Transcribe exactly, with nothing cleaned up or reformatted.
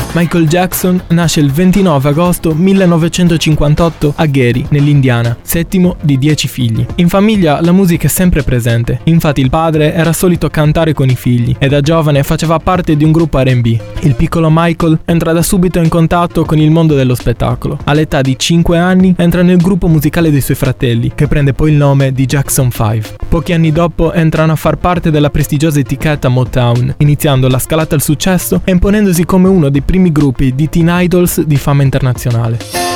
Michael Jackson nasce il ventinove agosto millenovecentocinquantotto a Gary, nell'Indiana, settimo di dieci figli. In famiglia la musica è sempre presente, infatti il padre era solito cantare con i figli e da giovane faceva parte di un gruppo R and B. Il piccolo Michael entra da subito in contatto con il mondo dello spettacolo. All'età di cinque anni entra nel gruppo musicale dei suoi fratelli, che prende poi il nome di Jackson cinque. Pochi anni dopo entrano a far parte della prestigiosa etichetta Motown, iniziando la scalata al successo e imponendosi come uno dei primi gruppi di teen idols di fama internazionale.